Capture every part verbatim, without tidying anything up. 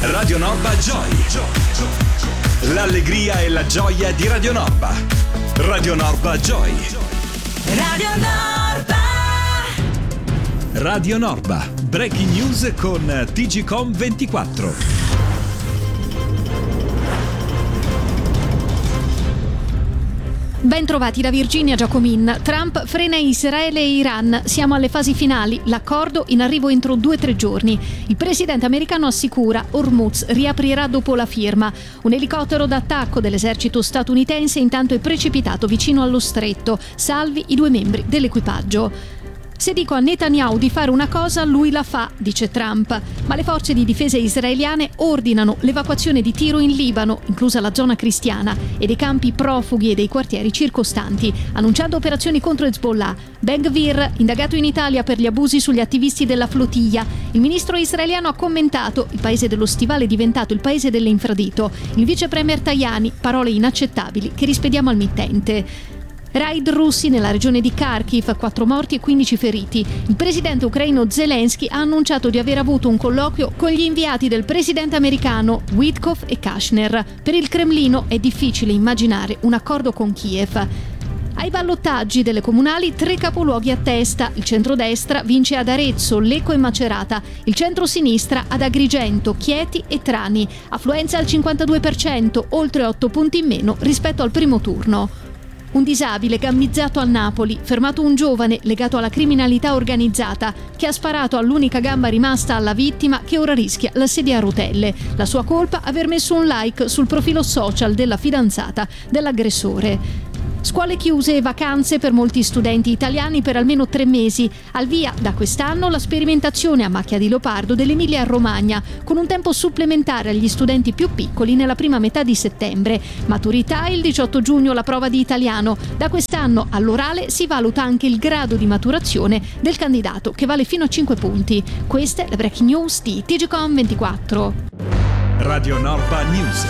Radio Norba Joy. L'allegria e la gioia di Radio Norba. Radio Norba Joy. Radio Norba. Radio Norba. Breaking news con T G Com ventiquattro. Ben trovati da Virginia Giacomin. Trump frena Israele e Iran. Siamo alle fasi finali. L'accordo in arrivo entro due o tre giorni. Il presidente americano assicura Hormuz riaprirà dopo la firma. Un elicottero d'attacco dell'esercito statunitense intanto è precipitato vicino allo stretto. Salvi i due membri dell'equipaggio. Se dico a Netanyahu di fare una cosa, lui la fa, dice Trump. Ma le forze di difesa israeliane ordinano l'evacuazione di Tiro in Libano, inclusa la zona cristiana, e dei campi profughi e dei quartieri circostanti, annunciando operazioni contro Hezbollah. Ben Gvir, indagato in Italia per gli abusi sugli attivisti della flottiglia. Il ministro israeliano ha commentato: il paese dello stivale è diventato il paese dell'infradito. Il vice premier Tajani, parole inaccettabili che rispediamo al mittente. Raid russi nella regione di Kharkiv, quattro morti e quindici feriti. Il presidente ucraino Zelensky ha annunciato di aver avuto un colloquio con gli inviati del presidente americano Witkoff e Kushner. Per il Cremlino è difficile immaginare un accordo con Kiev. Ai ballottaggi delle comunali, tre capoluoghi a testa. Il centrodestra vince ad Arezzo, Lecco e Macerata. Il centrosinistra ad Agrigento, Chieti e Trani. Affluenza al cinquantadue per cento, oltre otto punti in meno rispetto al primo turno. Un disabile gambizzato a Napoli, fermato un giovane legato alla criminalità organizzata che ha sparato all'unica gamba rimasta alla vittima, che ora rischia la sedia a rotelle. La sua colpa? Aver messo un like sul profilo social della fidanzata dell'aggressore. Scuole chiuse e vacanze per molti studenti italiani per almeno tre mesi. Al via da quest'anno la sperimentazione a macchia di leopardo dell'Emilia-Romagna, con un tempo supplementare agli studenti più piccoli nella prima metà di settembre. Maturità il diciotto giugno la prova di italiano. Da quest'anno all'orale si valuta anche il grado di maturazione del candidato, che vale fino a cinque punti. Queste le breaking news di T G Com ventiquattro. Radio Norba News.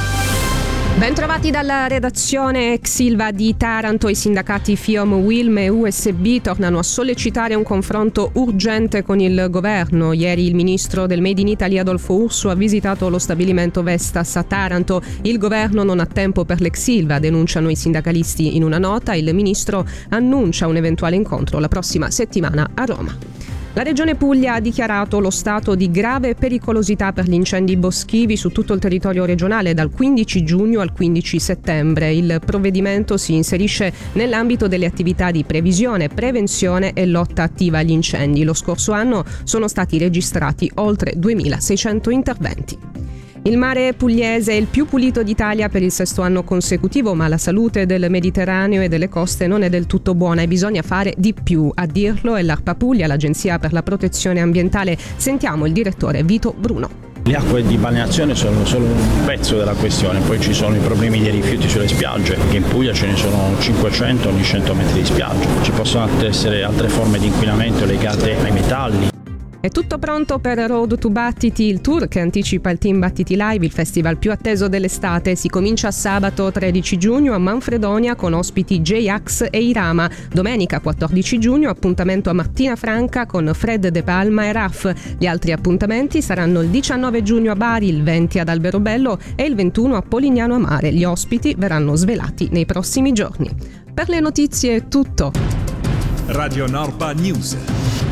Ben trovati dalla redazione. Ex Ilva di Taranto. I sindacati FIOM, Wilm e U S B tornano a sollecitare un confronto urgente con il governo. Ieri il ministro del Made in Italy Adolfo Urso ha visitato lo stabilimento Vestas a Taranto. Il governo non ha tempo per l'ex Ilva, denunciano i sindacalisti in una nota. Il ministro annuncia un eventuale incontro la prossima settimana a Roma. La Regione Puglia ha dichiarato lo stato di grave pericolosità per gli incendi boschivi su tutto il territorio regionale dal quindici giugno al quindici settembre. Il provvedimento si inserisce nell'ambito delle attività di previsione, prevenzione e lotta attiva agli incendi. Lo scorso anno sono stati registrati oltre duemilaseicento interventi. Il mare pugliese è il più pulito d'Italia per il sesto anno consecutivo, ma la salute del Mediterraneo e delle coste non è del tutto buona e bisogna fare di più. A dirlo è l'ARPA Puglia, l'Agenzia per la Protezione Ambientale. Sentiamo il direttore Vito Bruno. Le acque di balneazione sono solo un pezzo della questione, poi ci sono i problemi dei rifiuti sulle spiagge, che in Puglia ce ne sono cinquecento ogni cento metri di spiaggia. Ci possono essere altre forme di inquinamento legate ai metalli. È tutto pronto per Road to Battiti, il tour che anticipa il Team Battiti Live, il festival più atteso dell'estate. Si comincia sabato tredici giugno a Manfredonia con ospiti J-Ax e Irama. Domenica quattordici giugno appuntamento a Martina Franca con Fred De Palma e Raff. Gli altri appuntamenti saranno il diciannove giugno a Bari, il venti ad Alberobello e il ventuno a Polignano a Mare. Gli ospiti verranno svelati nei prossimi giorni. Per le notizie è tutto. Radio Norba News.